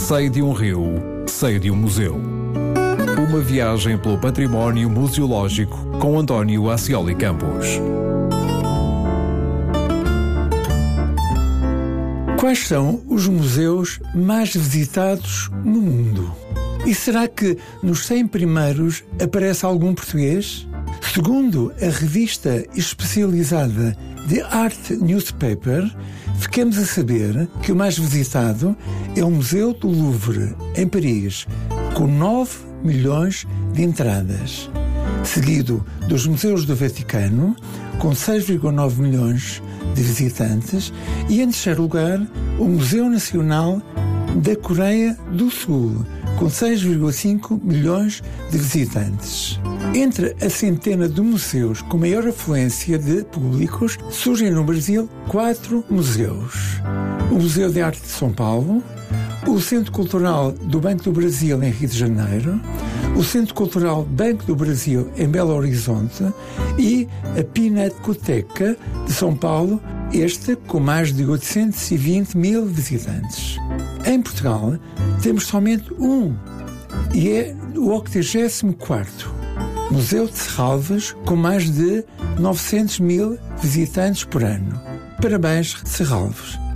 Sei de um rio, sei de um museu. Uma viagem pelo património museológico com António Ascioli Campos. Quais são os museus mais visitados no mundo? E será que nos 100 primeiros aparece algum português? Segundo a revista especializada The Art Newspaper, ficamos a saber que o mais visitado é o Museu do Louvre, em Paris, com 9 milhões de entradas, seguido dos museus do Vaticano, com 6,9 milhões de visitantes, e em terceiro lugar, o Museu Nacional da Coreia do Sul, com 6,5 milhões de visitantes. Entre a centena de museus com maior afluência de públicos, surgem no Brasil 4 museus. O Museu de Arte de São Paulo, o Centro Cultural do Banco do Brasil em Rio de Janeiro, o Centro Cultural Banco do Brasil em Belo Horizonte e a Pinacoteca de São Paulo, este com mais de 820 mil visitantes. Em Portugal, temos somente um, e é o 84º Museu de Serralves, com mais de 900 mil visitantes por ano. Parabéns, Serralves!